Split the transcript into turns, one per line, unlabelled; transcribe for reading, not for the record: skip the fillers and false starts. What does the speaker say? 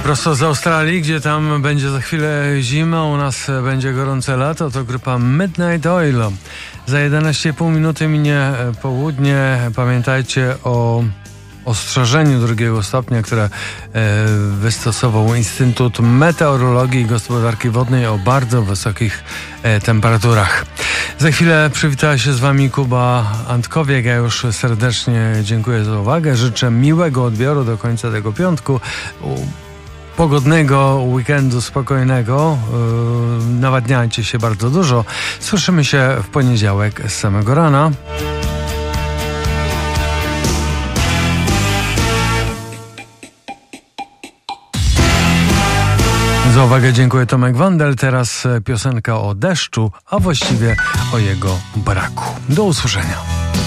Prosto z Australii, gdzie tam będzie za chwilę zima, u nas będzie gorące lato, to grupa Midnight Oil. Za 11,5 minuty minie południe. Pamiętajcie o ostrzeżeniu 2 stopnia, które wystosował Instytut Meteorologii i Gospodarki Wodnej o bardzo wysokich temperaturach. Za chwilę przywitała się z wami Kuba Antkowiek. Ja już serdecznie dziękuję za uwagę. Życzę miłego odbioru do końca tego piątku. Pogodnego weekendu, spokojnego. Nawadniajcie się bardzo dużo. Słyszymy się w poniedziałek z samego rana. Za uwagę dziękuję, Tomek Wandel. Teraz piosenka o deszczu, a właściwie o jego braku. Do usłyszenia.